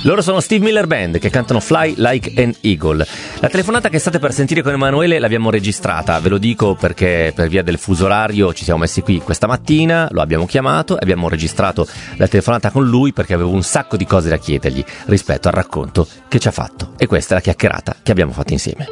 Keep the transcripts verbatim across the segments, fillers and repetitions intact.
Loro sono Steve Miller Band, che cantano Fly Like an Eagle. La telefonata che state per sentire con Emanuele l'abbiamo registrata, ve lo dico perché per via del fuso orario ci siamo messi qui questa mattina, lo abbiamo chiamato e abbiamo registrato la telefonata con lui perché avevo un sacco di cose da chiedergli rispetto al racconto che ci ha fatto. E questa è la chiacchierata che abbiamo fatto insieme.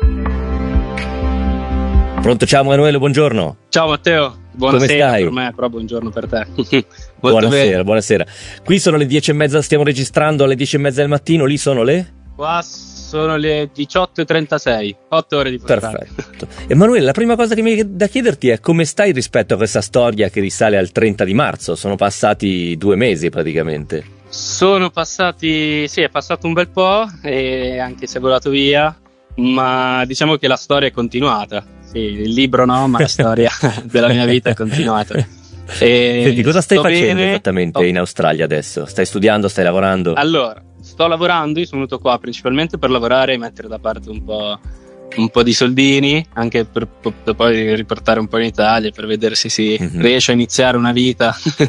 Pronto, ciao Emanuele, buongiorno. Ciao Matteo, buonasera. Come stai? Per me, però buongiorno per te. Buonasera, bene. buonasera. Qui sono le dieci e mezza, stiamo registrando alle dieci e mezza del mattino, lì sono le? Qua sono le diciotto e trentasei, otto ore di portata. Perfetto. Emanuele, la prima cosa che mi è da chiederti è come stai rispetto a questa storia che risale al trenta di marzo, sono passati due mesi praticamente. Sono passati, sì, è passato un bel po', e anche se è volato via, ma diciamo che la storia è continuata. Sì, il libro no, ma la storia della mia vita è continuata. E Senti, cosa stai facendo bene. esattamente oh. in Australia adesso? Stai studiando, stai lavorando? Allora, sto lavorando, io sono venuto qua principalmente per lavorare e mettere da parte un po', un po' di soldini, anche per, per poi riportare un po' in Italia, per vedere se si Mm-hmm. riesce a iniziare una vita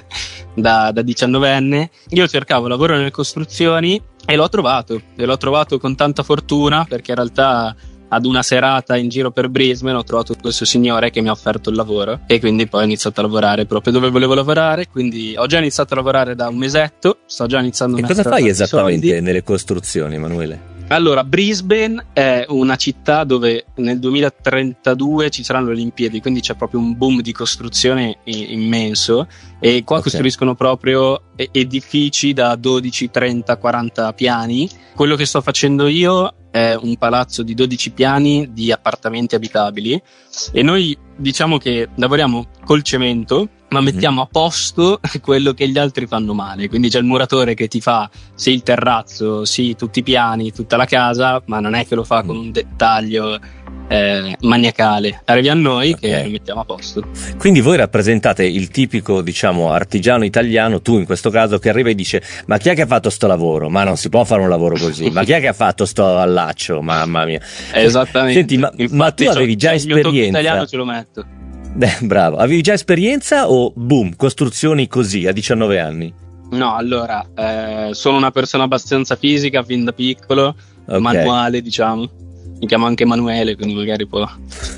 da, da diciannovenne. Io cercavo lavoro nelle costruzioni e l'ho trovato, e l'ho trovato con tanta fortuna, perché in realtà ad una serata in giro per Brisbane ho trovato questo signore che mi ha offerto il lavoro e quindi poi ho iniziato a lavorare proprio dove volevo lavorare. Quindi ho già iniziato a lavorare da un mesetto, sto già iniziando a E cosa mettere fai tanti esattamente soldi. nelle costruzioni, Emanuele? Allora, Brisbane è una città dove nel duemilatrentadue ci saranno le Olimpiadi, quindi c'è proprio un boom di costruzione i- immenso, e qua Ok. costruiscono proprio e- edifici da dodici, trenta, quaranta piani. Quello che sto facendo io è un palazzo di dodici piani di appartamenti abitabili, e noi diciamo che lavoriamo col cemento, ma mettiamo a posto quello che gli altri fanno male. Quindi c'è il muratore che ti fa sì il terrazzo, sì tutti i piani, tutta la casa, ma non è che lo fa con un dettaglio eh, maniacale. Arrivi a noi Ok. che lo mettiamo a posto. Quindi voi rappresentate il tipico, diciamo, artigiano italiano, tu in questo caso, che arriva e dice: ma chi è che ha fatto sto lavoro? Ma non si può fare un lavoro così. Ma chi è che ha fatto sto allaccio? Mamma mia. Esattamente. Senti, ma, ma tu Infatti, avevi già c'ho- il mio tocco esperienza? italiano ce lo metto. Eh, bravo, avevi già esperienza o boom, costruzioni così a diciannove anni? No, allora, eh, sono una persona abbastanza fisica fin da piccolo, Ok. manuale, diciamo. Mi chiamo anche Emanuele, quindi magari può.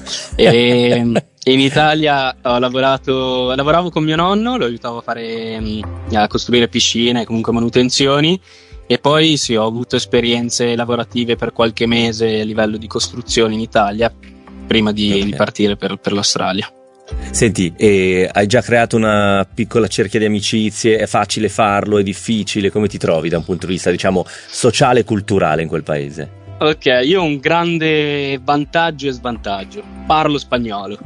E in Italia ho lavorato, lavoravo con mio nonno, lo aiutavo a fare, mh, a costruire piscine, comunque manutenzioni. E poi sì, ho avuto esperienze lavorative per qualche mese a livello di costruzione in Italia, prima di, Ok. di partire per, per l'Australia. Senti, e hai già creato una piccola cerchia di amicizie? È facile farlo? È difficile? Come ti trovi da un punto di vista, diciamo, sociale e culturale in quel paese? Ok, io ho un grande vantaggio e svantaggio. Parlo spagnolo.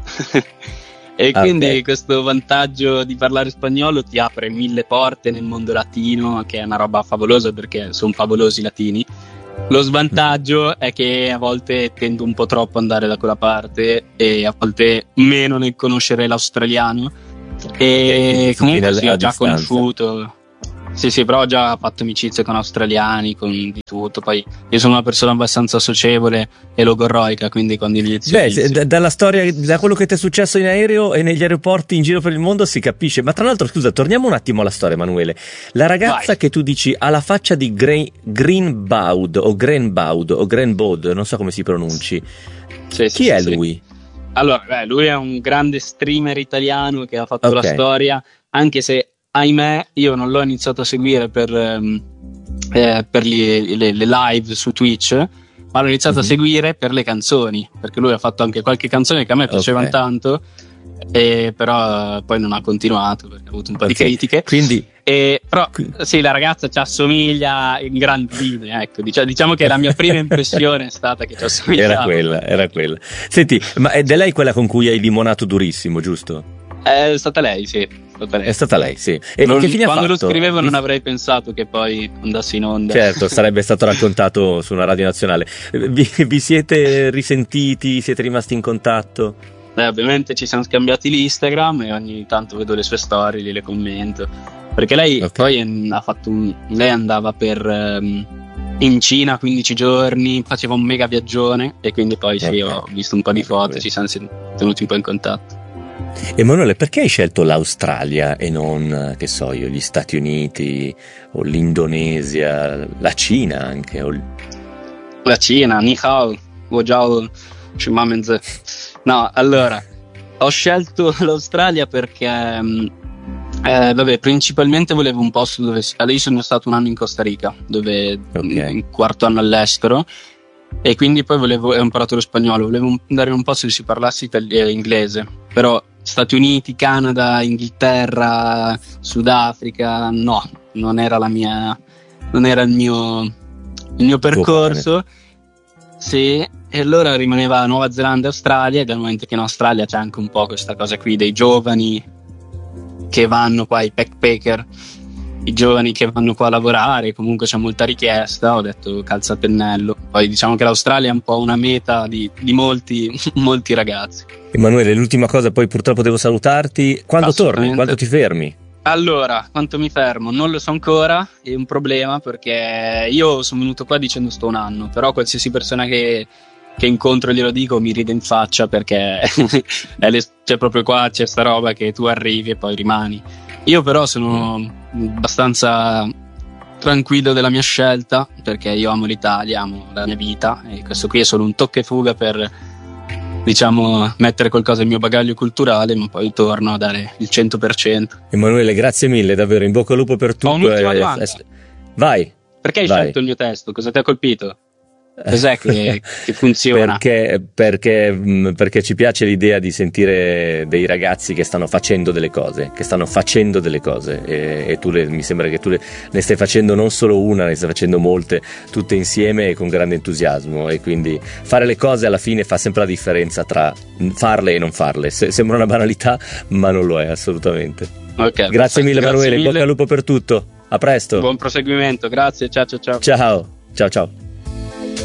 E Ah, quindi ok. questo vantaggio di parlare spagnolo ti apre mille porte nel mondo latino, che è una roba favolosa perché sono favolosi i latini. Lo svantaggio è che a volte tendo un po' troppo ad andare da quella parte e a volte meno nel conoscere l'australiano. E Ok, comunque quindi sì, a ho già distanza. conosciuto. Sì, sì, però ho già fatto amicizie con australiani, con di tutto. Poi io sono una persona abbastanza socievole e logorroica, quindi quando inizio, Beh, inizio. se- da- dalla storia, da quello che ti è successo in aereo e negli aeroporti in giro per il mondo si capisce. Ma tra l'altro, scusa, torniamo un attimo alla storia, Emanuele. La ragazza Vai. che tu dici ha la faccia di Gre- Greenbaud o Greenbaud o Greenbaud, non so come si pronunci. Sì, sì, Chi sì, è sì. lui? Allora, beh, lui è un grande streamer italiano che ha fatto Ok. la storia, anche se, ahimè, io non l'ho iniziato a seguire per, ehm, eh, per gli- le, le live su Twitch, ma l'ho iniziato Mhm. a seguire per le canzoni, perché lui ha fatto anche qualche canzone che a me piacevano Ok. tanto, e però eh, poi non ha continuato perché ha avuto un po' di Ok, critiche. Quindi, E, però Qui- sì, la ragazza ci assomiglia in gran linea, ecco. Dicia- diciamo che la mia prima impressione è stata che ci assomigliava. era quella, era quella. Senti, ma è da lei quella con cui hai limonato durissimo, giusto? È stata lei, sì. È stata lei. È stata lei, sì. E Non- che fine ha quando lo fatto? scrivevo non avrei pensato che poi andasse in onda. Certo, sarebbe stato raccontato su una radio nazionale. Vi, vi siete risentiti? Siete rimasti in contatto? Eh, ovviamente ci siamo scambiati l'Instagram e ogni tanto vedo le sue storie, le commento. Perché lei Ok. poi mm, ha fatto un, lei andava per ehm, in Cina quindici giorni, faceva un mega viaggione e quindi poi sì, Ok. ho visto un po' di foto, Ok. ci siamo sen- tenuti un po' in contatto. Emanuele, perché hai scelto l'Australia e non, che so io, gli Stati Uniti o l'Indonesia, la Cina anche? O... La Cina, ni hao, wo jiao, shimamen-ze. No, allora, ho scelto l'Australia perché, eh, vabbè, principalmente volevo un posto dove... Allora, io sono stato un anno in Costa Rica, dove okay. un quarto anno all'estero, e quindi poi volevo, ho imparato lo spagnolo, volevo andare in un posto dove si parlasse itali- inglese, però Stati Uniti, Canada, Inghilterra, Sudafrica, no, non era la mia, non era il mio, il mio percorso. Sì, e allora rimaneva Nuova Zelanda e Australia, e dal momento che in Australia c'è anche un po' questa cosa qui dei giovani che vanno qua, i backpacker, i giovani che vanno qua a lavorare, comunque c'è molta richiesta, ho detto calza a pennello. Poi diciamo che l'Australia è un po' una meta di, di molti, molti ragazzi. Emanuele, l'ultima cosa, poi purtroppo devo salutarti. Quando torni? Quando ti fermi? Allora, quanto mi fermo? Non lo so ancora, è un problema perché io sono venuto qua dicendo sto un anno, però qualsiasi persona che, che incontro glielo dico mi ride in faccia perché è le, c'è proprio qua, c'è sta roba che tu arrivi e poi rimani. Io però sono abbastanza tranquillo della mia scelta perché io amo l'Italia, amo la mia vita e questo qui è solo un tocco e fuga per, diciamo, mettere qualcosa nel mio bagaglio culturale, ma poi torno a dare il cento per cento. Emanuele, grazie mille, davvero, in bocca al lupo per tutto. Ho un'ultima e... domanda. Vai. Perché hai vai. scelto il mio testo? Cosa ti ha colpito? Cos'è che, che funziona? Perché, perché, perché ci piace l'idea di sentire dei ragazzi che stanno facendo delle cose, che stanno facendo delle cose e, e tu le, mi sembra che tu le, ne stai facendo non solo una, ne stai facendo molte, tutte insieme e con grande entusiasmo, e quindi fare le cose alla fine fa sempre la differenza tra farle e non farle. Se, sembra una banalità, ma non lo è assolutamente. Okay, grazie mille Emanuele, in mille. bocca al lupo per tutto, a presto. Buon proseguimento, grazie, ciao ciao ciao. Ciao, ciao ciao.